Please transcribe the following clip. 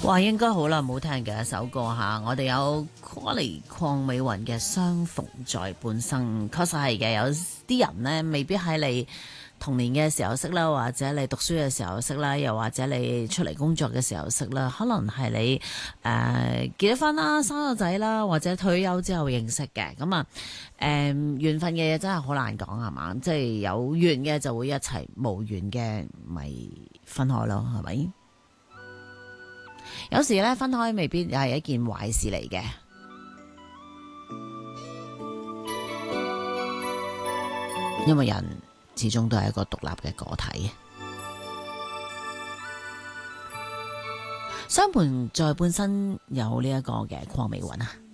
哇，應該好耐冇聽嘅一首歌吓，我哋有鄺美雲嘅《相逢在半生》，確實係嘅。有啲人呢，未必喺你童年嘅時候識啦，或者你讀書嘅時候識啦，又或者你出嚟工作嘅時候識啦，可能係你結咗婚啦、生咗仔啦，或者退休之後認識嘅。咁啊，緣分嘅嘢真係好難講係嘛，即係有緣嘅就會一齊，無緣嘅咪分開咯，係咪？有時咧，分開未必係一件壞事嚟嘅，因為人始終都係一個獨立嘅個體。相伴在半生有呢一個嘅鄺美雲啊。